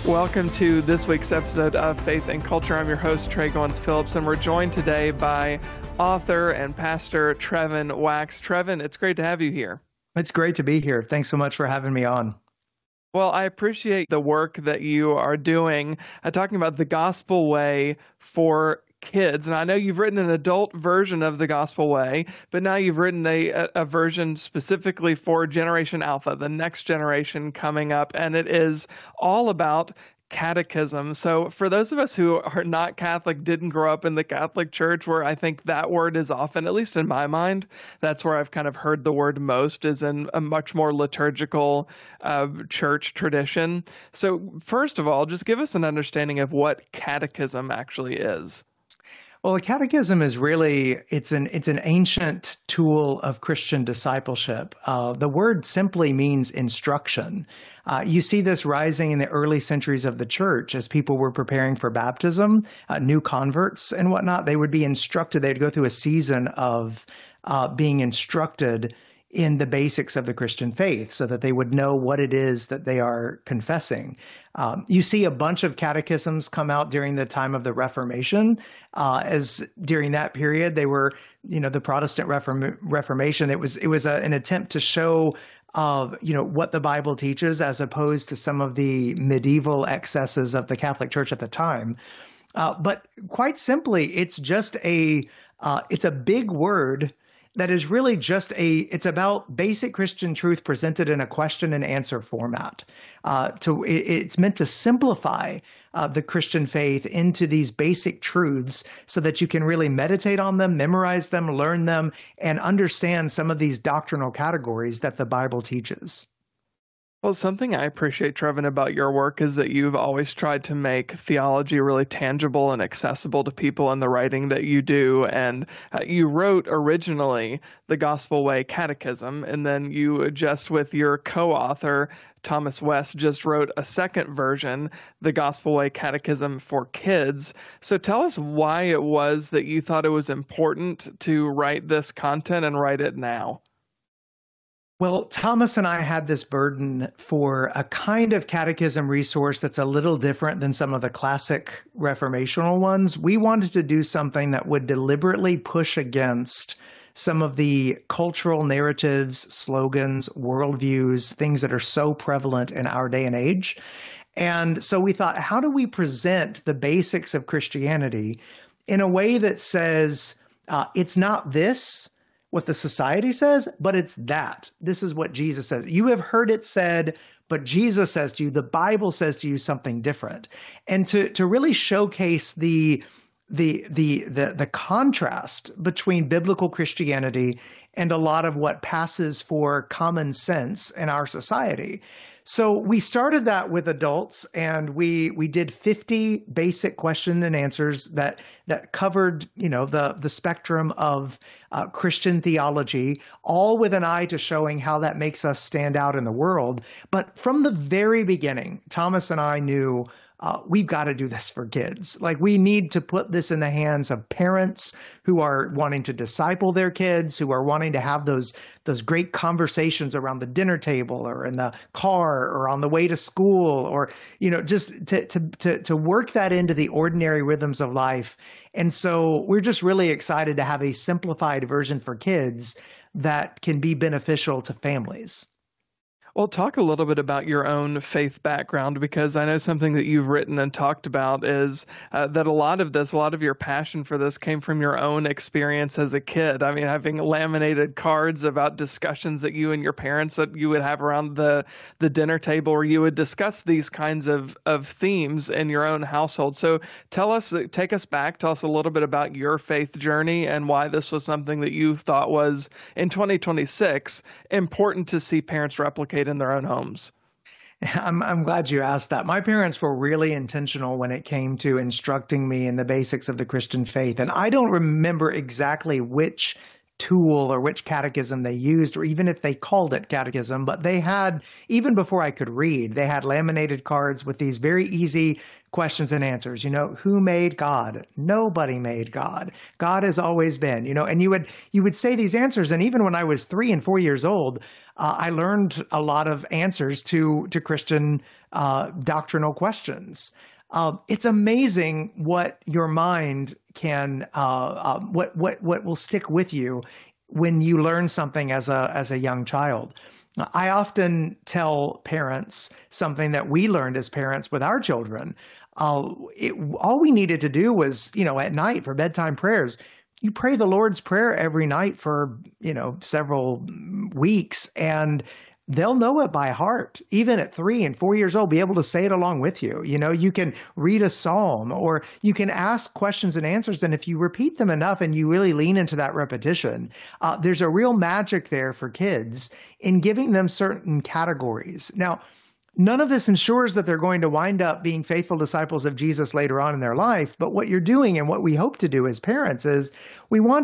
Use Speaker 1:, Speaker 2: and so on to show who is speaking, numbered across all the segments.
Speaker 1: Welcome to this week's episode of Faith and Culture. I'm your host, Trey Goins Phillips, and we're joined today by author and pastor Trevin Wax. Trevin, it's great to have you here.
Speaker 2: It's great to be here. Thanks so much for having me on.
Speaker 1: Well, I appreciate the work that you are doing, talking about the gospel way for kids. And I know you've written an adult version of the gospel way, but now you've written a version specifically for Generation Alpha, the next generation coming up, and it is all about catechism. So for those of us who are not Catholic, didn't grow up in the Catholic Church, where I think that word is often, at least in my mind, that's where I've kind of heard the word most, is in a much more liturgical church tradition. So first of all, just give us an understanding of what catechism actually is.
Speaker 2: Well, a catechism is really, it's an ancient tool of Christian discipleship. The word simply means instruction. You see this rising in the early centuries of the church as people were preparing for baptism, new converts and whatnot. They would be instructed, they'd go through a season of being instructed in the basics of the Christian faith so that they would know what it is that they are confessing. You see a bunch of catechisms come out during the time of the Reformation, as during that period, they were, the Protestant Reformation. It was an attempt to show what the Bible teaches as opposed to some of the medieval excesses of the Catholic Church at the time. But quite simply, it's a big word that is really it's about basic Christian truth presented in a question and answer format. It's meant to simplify the Christian faith into these basic truths so that you can really meditate on them, memorize them, learn them, and understand some of these doctrinal categories that the Bible teaches.
Speaker 1: Well, something I appreciate, Trevin, about your work is that you've always tried to make theology really tangible and accessible to people in the writing that you do. And you wrote originally the Gospel Way Catechism, and then you just with your co-author, Thomas West, just wrote a second version, the Gospel Way Catechism for Kids. So tell us why it was that you thought it was important to write this content and write it now.
Speaker 2: Well, Thomas and I had this burden for a kind of catechism resource that's a little different than some of the classic reformational ones. We wanted to do something that would deliberately push against some of the cultural narratives, slogans, worldviews, things that are so prevalent in our day and age. And so we thought, how do we present the basics of Christianity in a way that says, it's not what the society says, but it's that. This is what Jesus says. You have heard it said, but Jesus says to you, the Bible says to you something different. And to really showcase the contrast between biblical Christianity and a lot of what passes for common sense in our society. So we started that with adults, and we did 50 basic question and answers that covered, the spectrum of Christian theology, all with an eye to showing how that makes us stand out in the world. But from the very beginning, Thomas and I knew we've got to do this for kids. Like, we need to put this in the hands of parents who are wanting to disciple their kids, who are wanting to have those great conversations around the dinner table or in the car or on the way to school, or, just to work that into the ordinary rhythms of life. And so we're just really excited to have a simplified version for kids that can be beneficial to families.
Speaker 1: Well, talk a little bit about your own faith background, because I know something that you've written and talked about is that a lot of your passion for this came from your own experience as a kid. I mean, having laminated cards about discussions that you and your parents that you would have around the dinner table, where you would discuss these kinds of themes in your own household. So take us back, tell us a little bit about your faith journey and why this was something that you thought was, in 2026, important to see parents replicate in their own homes.
Speaker 2: I'm glad you asked that. My parents were really intentional when it came to instructing me in the basics of the Christian faith. And I don't remember exactly which tool or which catechism they used, or even if they called it catechism, but they had, even before I could read, they had laminated cards with these very easy questions and answers. Who made God? Nobody made God. God has always been, and you would say these answers. And even when I was 3 and 4 years old, I learned a lot of answers to Christian doctrinal questions. It's amazing what your mind can, what will stick with you when you learn something as a young child. I often tell parents something that we learned as parents with our children. All we needed to do was, at night for bedtime prayers, you pray the Lord's Prayer every night for, several weeks, and they'll know it by heart. Even at 3 and 4 years old, be able to say it along with you. You can read a psalm, or you can ask questions and answers. And if you repeat them enough and you really lean into that repetition, there's a real magic there for kids in giving them certain categories. Now, none of this ensures that they're going to wind up being faithful disciples of Jesus later on in their life. But what you're doing, and what we hope to do as parents, is we want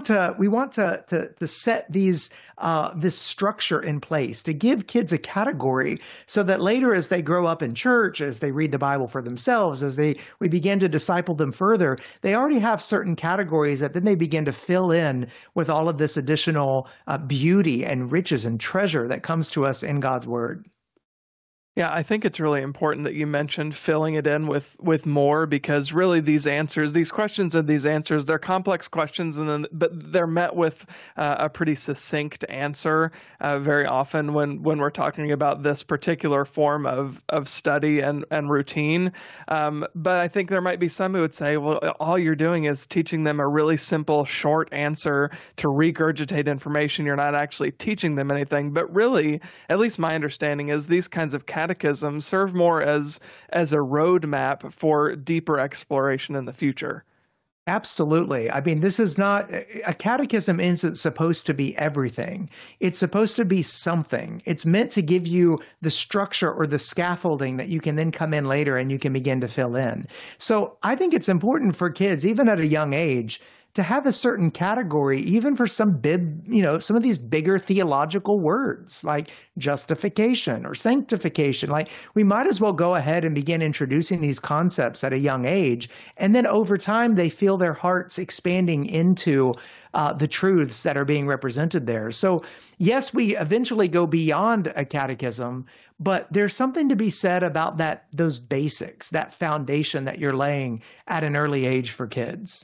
Speaker 2: to set this structure in place to give kids a category, so that later, as they grow up in church, as they read the Bible for themselves, we begin to disciple them further, they already have certain categories that then they begin to fill in with all of this additional beauty and riches and treasure that comes to us in God's Word.
Speaker 1: Yeah, I think it's really important that you mentioned filling it in with more, because really these questions and these answers, they're complex questions, but they're met with a pretty succinct answer very often when we're talking about this particular form of study and routine. But I think there might be some who would say, well, all you're doing is teaching them a really simple, short answer to regurgitate information. You're not actually teaching them anything. But really, at least my understanding is, these kinds of catechisms serve more as a roadmap for deeper exploration in the future.
Speaker 2: Absolutely. I mean, this is not, a catechism isn't supposed to be everything. It's supposed to be something. It's meant to give you the structure or the scaffolding that you can then come in later and you can begin to fill in. So I think it's important for kids, even at a young age, to have a certain category, even for some some of these bigger theological words like justification or sanctification. Like, we might as well go ahead and begin introducing these concepts at a young age. And then over time, they feel their hearts expanding into the truths that are being represented there. So yes, we eventually go beyond a catechism, but there's something to be said about those basics, that foundation that you're laying at an early age for kids.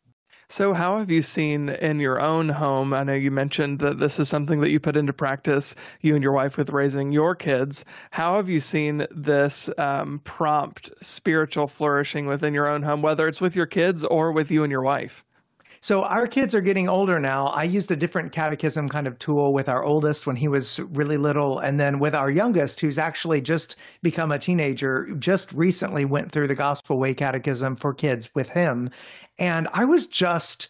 Speaker 1: So how have you seen in your own home? I know you mentioned that this is something that you put into practice, you and your wife, with raising your kids. How have you seen this prompt spiritual flourishing within your own home, whether it's with your kids or with you and your wife?
Speaker 2: So our kids are getting older now. I used a different catechism kind of tool with our oldest when he was really little. And then with our youngest, who's actually just become a teenager, just recently went through the Gospel Way Catechism for Kids with him. And I was just,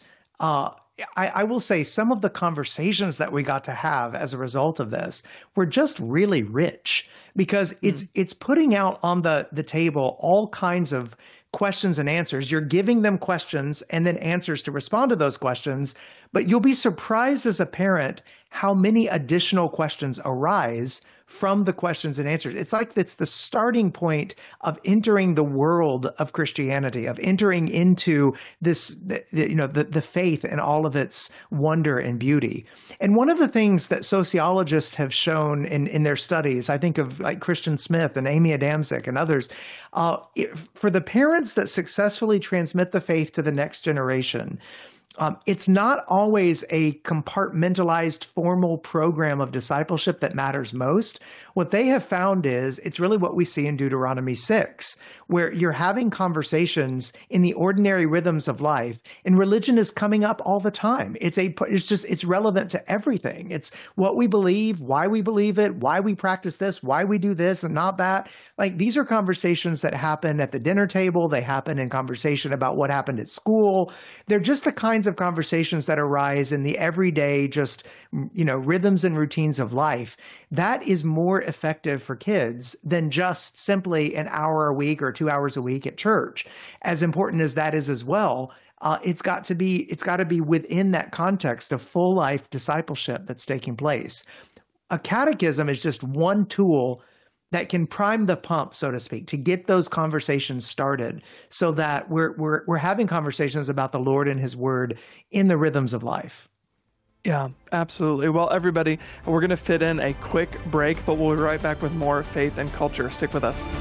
Speaker 2: I will say, some of the conversations that we got to have as a result of this were just really rich, because it's putting out on the table all kinds of questions and answers. You're giving them questions and then answers to respond to those questions, but you'll be surprised as a parent how many additional questions arise from the questions and answers. It's like it's the starting point of entering the world of Christianity, of entering into this, the faith and all of its wonder and beauty. And one of the things that sociologists have shown in their studies, I think of like Christian Smith and Amy Adamczyk and others, for the parents that successfully transmit the faith to the next generation, it's not always a compartmentalized formal program of discipleship that matters most. What they have found is it's really what we see in Deuteronomy 6, where you're having conversations in the ordinary rhythms of life, and religion is coming up all the time. It's relevant to everything. It's what we believe, why we believe it, why we practice this, why we do this and not that. Like, these are conversations that happen at the dinner table. They happen in conversation about what happened at school. They're just the kinds of conversations that arise in the everyday, rhythms and routines of life. That is more effective for kids than just simply an hour a week or 2 hours a week at church. As important as that is as well, It's got to be within that context of full life discipleship that's taking place. A catechism is just one tool that can prime the pump, so to speak, to get those conversations started, so that we're having conversations about the Lord and His Word in the rhythms of life.
Speaker 1: Yeah, absolutely. Well, everybody, we're going to fit in a quick break, but we'll be right back with more Faith and Culture. Stick with us.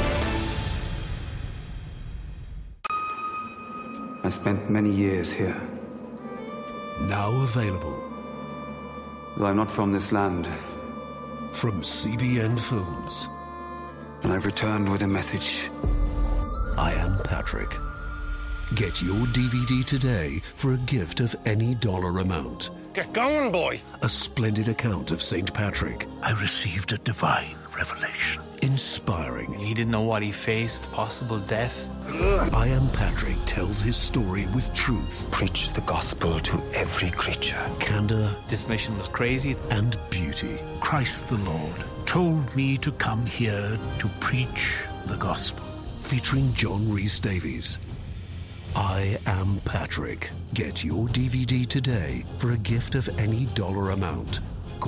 Speaker 3: I spent many years here.
Speaker 4: Now available.
Speaker 3: Though I'm not from this land.
Speaker 4: From CBN Films.
Speaker 3: And I've returned with a message.
Speaker 4: I Am Patrick. Get your DVD today for a gift of any dollar amount.
Speaker 5: Get going, boy.
Speaker 4: A splendid account of St. Patrick.
Speaker 6: I received a divine revelation.
Speaker 4: Inspiring.
Speaker 7: He didn't know what he faced, possible death.
Speaker 4: I Am Patrick tells his story with truth.
Speaker 3: Preach the gospel to every creature.
Speaker 4: Candor.
Speaker 7: This mission was crazy.
Speaker 4: And beauty.
Speaker 6: Christ the Lord told me to come here to preach the gospel.
Speaker 4: Featuring John Rhys Davies. I Am Patrick. Get your DVD today for a gift of any dollar amount. Call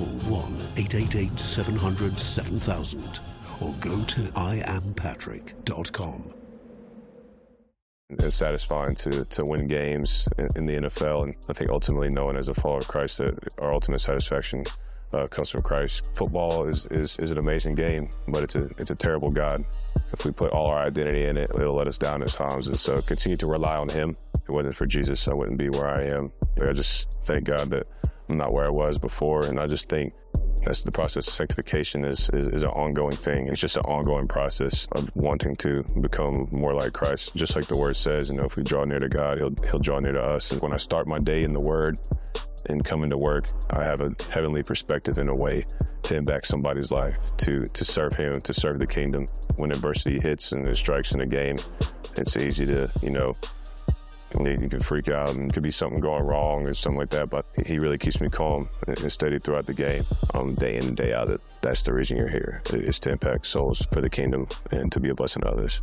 Speaker 4: 1-888-700-7000 or go to iampatrick.com.
Speaker 8: It's satisfying to win games in the NFL, and I think ultimately knowing as a follower of Christ that our ultimate satisfaction comes from Christ. Football is an amazing game, but it's a terrible God. If we put all our identity in it, it'll let us down at times, and so continue to rely on Him. If it wasn't for Jesus, I wouldn't be where I am. I just thank God that I'm not where I was before, and I just think that's the process of sanctification is an ongoing thing. It's just an ongoing process of wanting to become more like Christ. Just like the Word says, if we draw near to God, He'll draw near to us. And when I start my day in the Word and come into work, I have a heavenly perspective in a way to impact somebody's life, to serve Him, to serve the kingdom. When adversity hits and it strikes in a game, it's easy to, you can freak out and could be something going wrong or something like that, but He really keeps me calm and steady throughout the game, day in and day out. That's the reason you're here, is to impact souls for the kingdom and to be a blessing to others.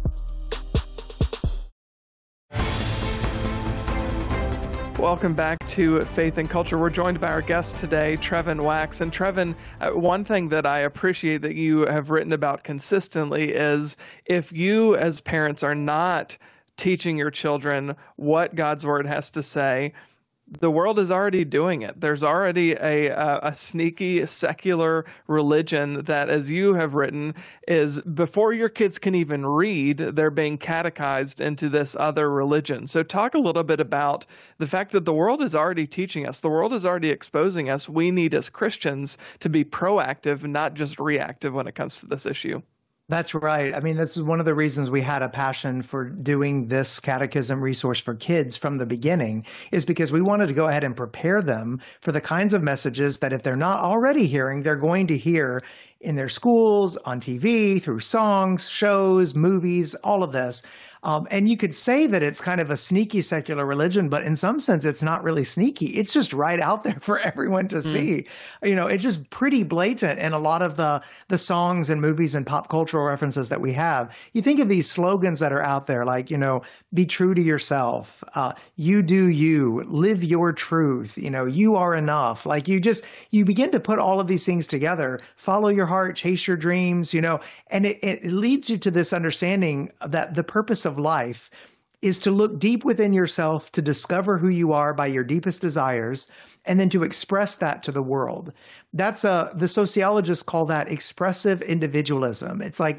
Speaker 1: Welcome back to Faith and Culture. We're joined by our guest today, Trevin Wax. And Trevin, one thing that I appreciate that you have written about consistently is if you as parents are not teaching your children what God's Word has to say, the world is already doing it. There's already a sneaky secular religion that, as you have written, is before your kids can even read, they're being catechized into this other religion. So talk a little bit about the fact that the world is already teaching us. The world is already exposing us. We need as Christians to be proactive, not just reactive when it comes to this issue.
Speaker 2: That's right. I mean, this is one of the reasons we had a passion for doing this catechism resource for kids from the beginning, is because we wanted to go ahead and prepare them for the kinds of messages that if they're not already hearing, they're going to hear in their schools, on TV, through songs, shows, movies, all of this. And you could say that it's kind of a sneaky secular religion, but in some sense, it's not really sneaky. It's just right out there for everyone to see. It's just pretty blatant in a lot of the songs and movies and pop cultural references that we have. You think of these slogans that are out there, like, be true to yourself, you do you, live your truth, you are enough. Like you begin to put all of these things together, follow your heart, chase your dreams, and it leads you to this understanding that the purpose of life is to look deep within yourself, to discover who you are by your deepest desires, and then to express that to the world. That's the sociologists call that expressive individualism. It's like,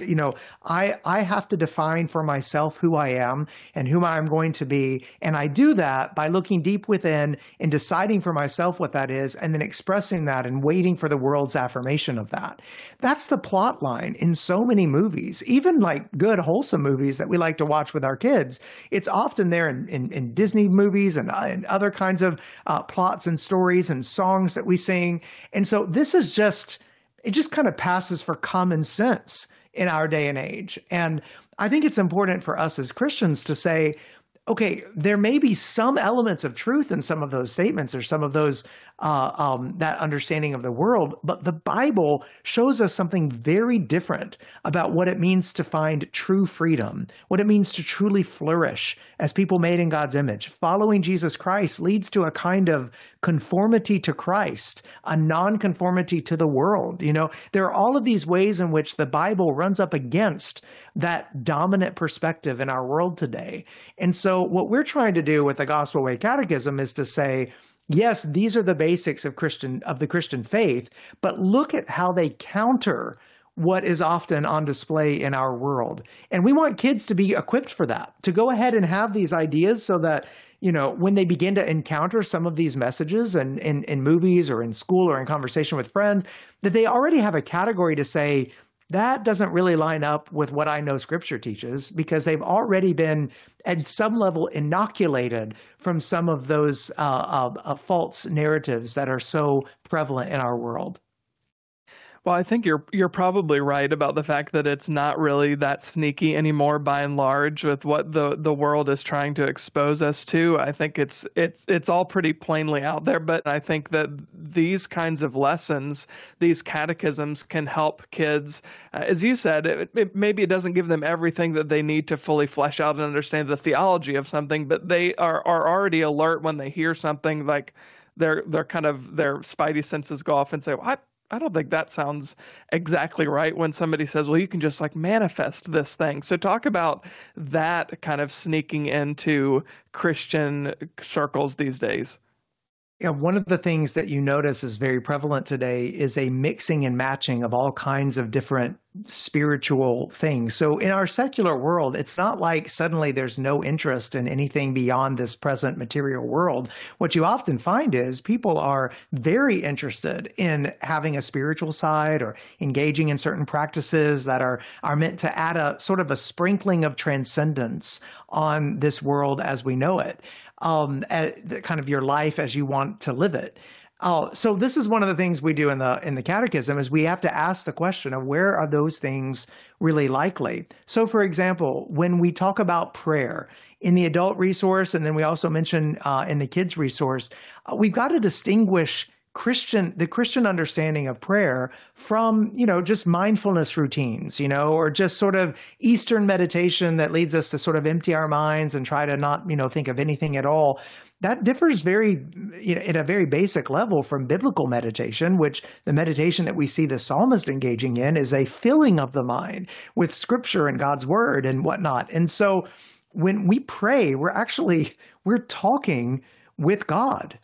Speaker 2: I have to define for myself who I am and who I'm going to be. And I do that by looking deep within and deciding for myself what that is, and then expressing that and waiting for the world's affirmation of that. That's the plot line in so many movies, even like good, wholesome movies that we like to watch with our kids. It's often there in Disney movies and other kinds of plots and stories and songs that we sing. And so this is just kind of passes for common sense in our day and age. And I think it's important for us as Christians to say, okay, there may be some elements of truth in some of those statements or some of those that understanding of the world, but the Bible shows us something very different about what it means to find true freedom, what it means to truly flourish as people made in God's image. Following Jesus Christ leads to a kind of conformity to Christ, a non-conformity to the world. You know, there are all of these ways in which the Bible runs up against that dominant perspective in our world today. And so what we're trying to do with the Gospel Way Catechism is to say, yes, these are the basics of the Christian faith, but look at how they counter what is often on display in our world. And we want kids to be equipped for that, to go ahead and have these ideas so that, you know, when they begin to encounter some of these messages and in movies or in school or in conversation with friends, that they already have a category to say, that doesn't really line up with what I know Scripture teaches, because they've already been at some level inoculated from some of those false narratives that are so prevalent in our world.
Speaker 1: Well, I think you're probably right about the fact that it's not really that sneaky anymore by and large with what the world is trying to expose us to. I think it's all pretty plainly out there, but I think that these kinds of lessons, these catechisms can help kids. As you said, maybe it doesn't give them everything that they need to fully flesh out and understand the theology of something, but they are already alert when they hear something, like their spidey senses go off and say, "What? I don't think that sounds exactly right," when somebody says, well, you can just like manifest this thing. So talk about that kind of sneaking into Christian circles these days.
Speaker 2: Yeah, one of the things that you notice is very prevalent today is a mixing and matching of all kinds of different spiritual things. So in our secular world, it's not like suddenly there's no interest in anything beyond this present material world. What you often find is people are very interested in having a spiritual side or engaging in certain practices that are meant to add a sort of a sprinkling of transcendence on this world as we know it. Kind of your life as you want to live it. So this is one of the things we do in the catechism is we have to ask the question of where are those things really likely. So for example, when we talk about prayer in the adult resource, and then we also mention in the kids resource, we've got to distinguish the Christian understanding of prayer from, just mindfulness routines, or just sort of Eastern meditation that leads us to sort of empty our minds and try to not, think of anything at all. That differs very, at a very basic level from biblical meditation, which the meditation that we see the psalmist engaging in is a filling of the mind with Scripture and God's word and whatnot. And so when we pray, we're talking with God.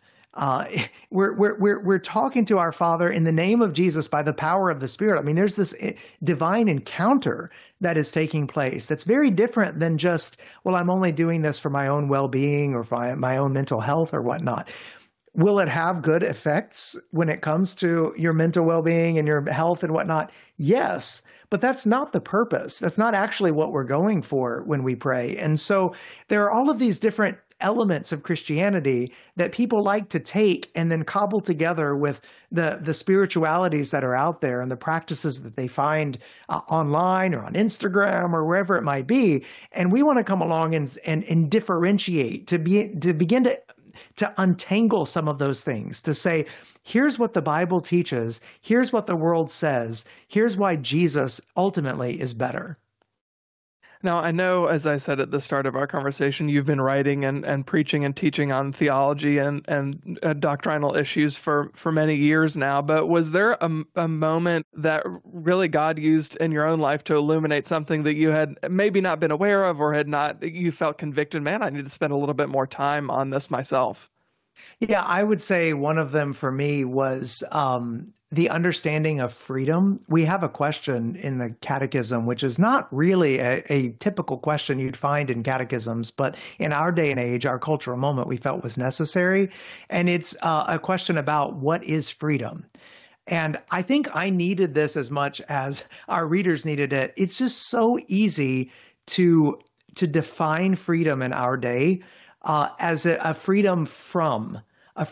Speaker 2: We're talking to our Father in the name of Jesus by the power of the Spirit. I mean, there's this divine encounter that is taking place that's very different than just, well, I'm only doing this for my own well-being or for my own mental health or whatnot. Will it have good effects when it comes to your mental well-being and your health and whatnot? Yes, but that's not the purpose. That's not actually what we're going for when we pray. And so there are all of these different elements of Christianity that people like to take and then cobble together with the spiritualities that are out there and the practices that they find online or on Instagram or wherever it might be. And we want to come along and differentiate, to begin to untangle some of those things, to say, here's what the Bible teaches, here's what the world says, here's why Jesus ultimately is better.
Speaker 1: Now, I know, as I said at the start of our conversation, you've been writing and preaching and teaching on theology and doctrinal issues for many years now, but was there a moment that really God used in your own life to illuminate something that you had maybe not been aware of or you felt convicted, man, I need to spend a little bit more time on this myself?
Speaker 2: Yeah, I would say one of them for me was the understanding of freedom. We have a question in the catechism, which is not really a typical question you'd find in catechisms, but in our day and age, our cultural moment, we felt was necessary. And it's a question about what is freedom. And I think I needed this as much as our readers needed it. It's just so easy to define freedom in our day as a freedom from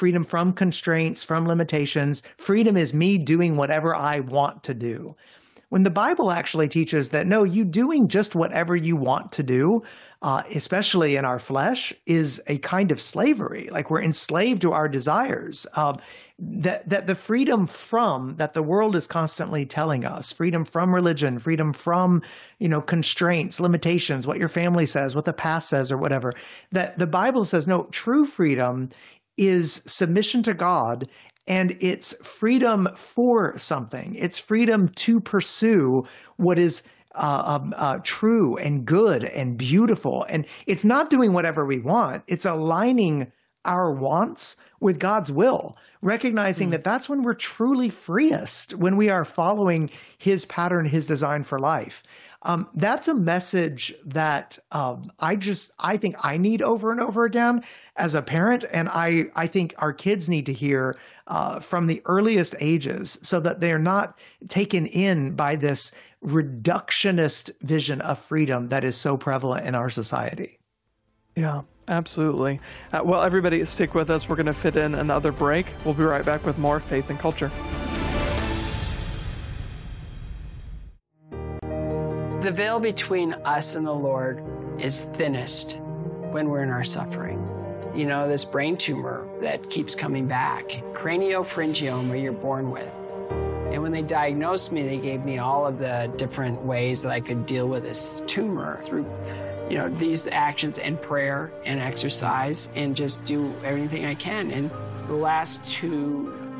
Speaker 2: constraints, from limitations. Freedom is me doing whatever I want to do. when the Bible actually teaches that, no, you doing just whatever you want to do, especially in our flesh, is a kind of slavery. Like we're enslaved to our desires. That the freedom from that the world is constantly telling us, freedom from religion, freedom from, constraints, limitations, what your family says, what the past says, or whatever, that the Bible says, no, true freedom is submission to God, and it's freedom for something. It's freedom to pursue what is true and good and beautiful. And it's not doing whatever we want. It's aligning our wants with God's will, recognizing that that's when we're truly freest, when we are following his pattern, his design for life. That's a message that I think I need over and over again as a parent, and I think our kids need to hear from the earliest ages, so that they're not taken in by this reductionist vision of freedom that is so prevalent in our society.
Speaker 1: Yeah, absolutely. Well, everybody stick with us. We're going to fit in another break. We'll be right back with more Faith and Culture.
Speaker 5: The veil between us and the Lord is thinnest when we're in our suffering. This brain tumor that keeps coming back, craniopharyngioma you're born with. And when they diagnosed me, they gave me all of the different ways that I could deal with this tumor through, these actions and prayer and exercise, and just do everything I can. And the last 2